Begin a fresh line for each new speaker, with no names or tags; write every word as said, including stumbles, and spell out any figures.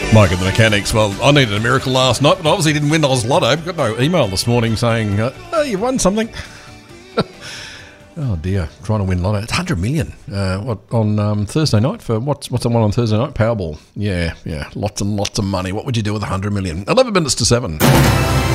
Mike and the Mechanics. Well, I needed a miracle last night, but obviously didn't win Oz Lotto. Got no email this morning saying, uh, oh, you won something. Oh dear, trying to win Lotto. It's one hundred million. Uh, what on um, Thursday night for what's what's the one on Thursday night? Powerball. Yeah, yeah, lots and lots of money. What would you do with one hundred million? eleven minutes to seven.